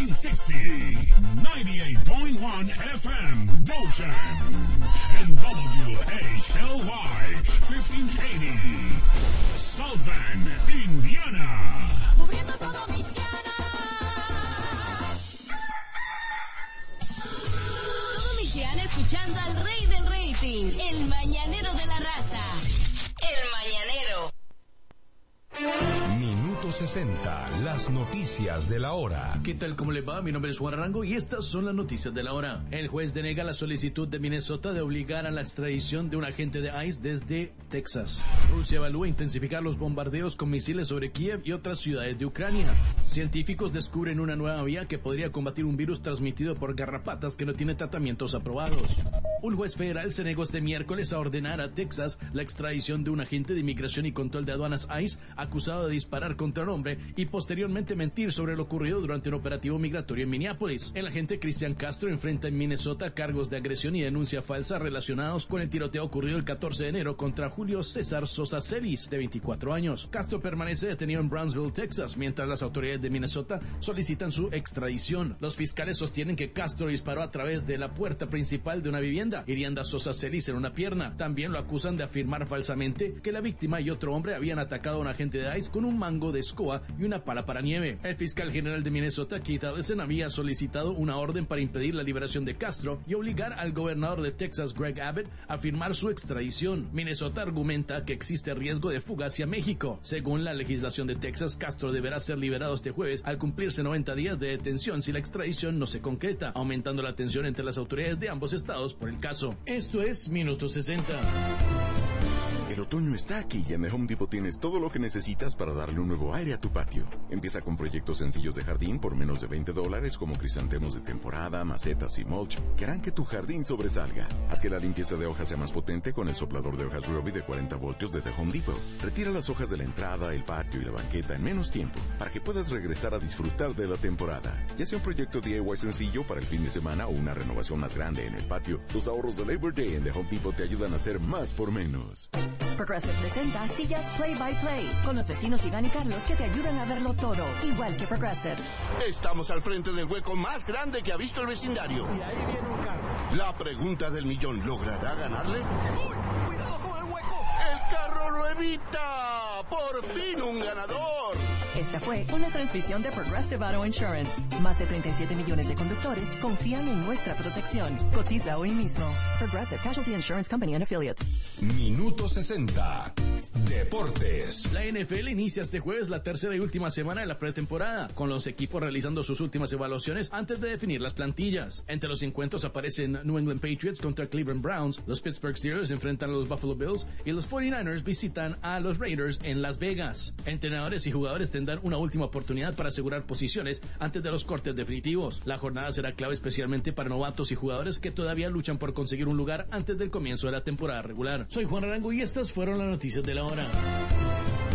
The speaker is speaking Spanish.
1460, 98.1 FM, Goshen, and WHLY, 1580, Southern Indiana. Cubriendo todo Michiana. Todo Michiana escuchando al rey del rating, el mañanero de la raza. El mañanero. Minuto 60, las noticias de la hora. ¿Qué tal? ¿Cómo le va? Mi nombre es Juan Arango y estas son las noticias de la hora. El juez denega la solicitud de Minnesota de obligar a la extradición de un agente de ICE desde Texas. Rusia evalúa intensificar los bombardeos con misiles sobre Kiev y otras ciudades de Ucrania. Científicos descubren una nueva vía que podría combatir un virus transmitido por garrapatas que no tiene tratamientos aprobados. Un juez federal se negó este miércoles a ordenar a Texas la extradición de un agente de inmigración y control de aduanas ICE acusado de disparar contra un hombre y posteriormente mentir sobre lo ocurrido durante un operativo migratorio en Minneapolis. El agente Cristian Castro enfrenta en Minnesota cargos de agresión y denuncia falsa relacionados con el tiroteo ocurrido el 14 de enero contra Julio César Sosa Celis, de 24 años. Castro permanece detenido en Brownsville, Texas, mientras las autoridades de Minnesota solicitan su extradición. Los fiscales sostienen que Castro disparó a través de la puerta principal de una vivienda, hiriendo a Sosa Celis en una pierna. También lo acusan de afirmar falsamente que la víctima y otro hombre habían atacado a un agente de ICE con un mango de escoba y una pala para nieve. El fiscal general de Minnesota, Keith Ellison, había solicitado una orden para impedir la liberación de Castro y obligar al gobernador de Texas, Greg Abbott, a firmar su extradición. Minnesota argumenta que existe riesgo de fuga hacia México. Según la legislación de Texas, Castro deberá ser liberado este jueves al cumplirse 90 días de detención si la extradición no se concreta, aumentando la tensión entre las autoridades de ambos estados por el caso. Esto es Minuto 60. El otoño está aquí y en The Home Depot tienes todo lo que necesitas para darle un nuevo aire a tu patio. Empieza con proyectos sencillos de jardín por menos de $20 como crisantemos de temporada, macetas y mulch que harán que tu jardín sobresalga. Haz que la limpieza de hojas sea más potente con el soplador de hojas Ryobi de 40 voltios de The Home Depot. Retira las hojas de la entrada, el patio y la banqueta en menos tiempo para que puedas regresar a disfrutar de la temporada. Ya sea un proyecto DIY sencillo para el fin de semana o una renovación más grande en el patio, los ahorros de Labor Day en The Home Depot te ayudan a hacer más por menos. Progressive presenta sillas Play by Play con los vecinos Iván y Carlos que te ayudan a verlo todo, igual que Progressive. Estamos al frente del hueco más grande que ha visto el vecindario. Y ahí viene un carro. La pregunta del millón, ¿logrará ganarle? ¡Uy! ¡Cuidado con el hueco! ¡El carro lo evita! ¡Por fin un ganador! Esta fue una transmisión de Progressive Auto Insurance. Más de 37 millones de conductores confían en nuestra protección. Cotiza hoy mismo. Progressive Casualty Insurance Company and Affiliates. Minuto 60, Deportes. La NFL inicia este jueves la tercera y última semana de la pretemporada, con los equipos realizando sus últimas evaluaciones antes de definir las plantillas. Entre los encuentros aparecen New England Patriots contra Cleveland Browns, los Pittsburgh Steelers enfrentan a los Buffalo Bills y los 49ers visitan a los Raiders en Las Vegas. Entrenadores y jugadores tendrán una última oportunidad para asegurar posiciones antes de los cortes definitivos. La jornada será clave especialmente para novatos y jugadores que todavía luchan por conseguir un lugar antes del comienzo de la temporada regular. Soy Juan Arango y estas fueron las noticias de la hora.